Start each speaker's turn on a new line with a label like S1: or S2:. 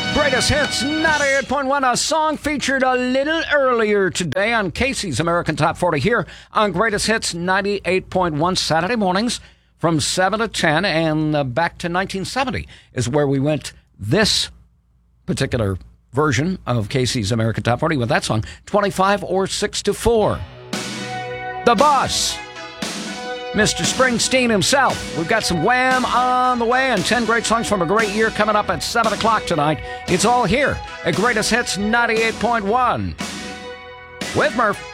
S1: Greatest Hits 98.1, a song featured a little earlier today on Casey's American Top 40 here on Greatest Hits 98.1 Saturday mornings from 7 to 10, and back to 1970 is where we went this particular version of Casey's American Top 40 with that song, 25 or 6 to 4. The Boss, Mr. Springsteen himself. We've got some Wham on the way and 10 great songs from a great year coming up at 7 o'clock tonight. It's all here at Greatest Hits 98.1 with Murph.